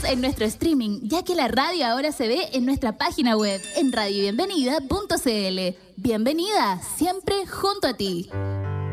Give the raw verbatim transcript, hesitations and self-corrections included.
en nuestro streaming, ya que la radio ahora se ve en nuestra página web, en radio bienvenida punto c l. Bienvenida, siempre junto a ti.